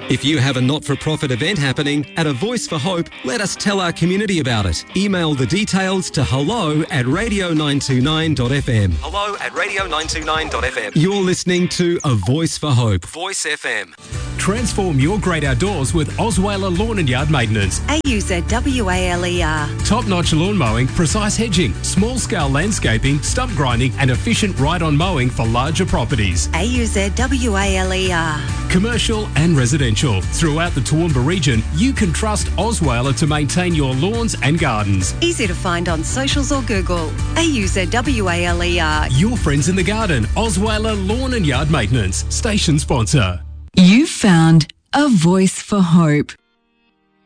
If you have a not-for-profit event happening at A Voice for Hope, let us tell our community about it. Email the details to hello@radio929.fm. hello@radio929.fm. You're listening to A Voice for Hope. Voice FM. Transform your great outdoors with Osweiler Lawn and Yard Maintenance. AUZWALER. Top-notch lawn mowing, precise hedging, small-scale landscaping, stump grinding and efficient ride-on mowing for larger properties. AUZWALER. Commercial and residential. Throughout the Toowoomba region, you can trust Osweiler to maintain your lawns and gardens. Easy to find on socials or Google. AUZWALER. Your friends in the garden. Osweiler Lawn and Yard Maintenance. Station sponsor. You've found A Voice for Hope.